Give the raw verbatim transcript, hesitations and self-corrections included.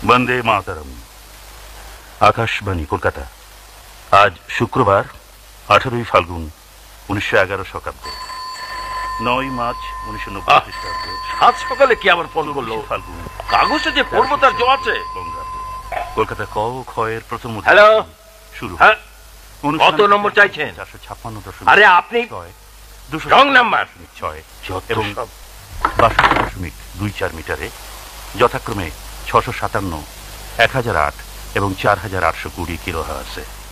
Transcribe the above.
বন্দে মাতরম। আকাশবাণী কলকাতা। আজ শুক্রবার আঠারোই ফাল্গুন উনিশশো এগারো শকাব্দে, নয় মার্চ উনিশশো নব্বই খ্রিস্টাব্দে। সাত সকালে কি আবার ফোন করলো? ফাল্গুন কাগজে যে পড়বো তার জবাব আছে। কলকাতা ক ও খ এর প্রথম হ্যালো শুরু। হ্যাঁ, কত নম্বর চাইছেন? চারশো ছাপ্পান্ন দশমিক আরে আপনি দুশো রং নাম্বার ছয় এবং বাষট্টি দশমিক দুই চার মিটারে যথাক্রমে ছশো সাতান্ন, এক হাজার আট এবং চার হাজার আটশো কুড়ি কিলো হার্টজে।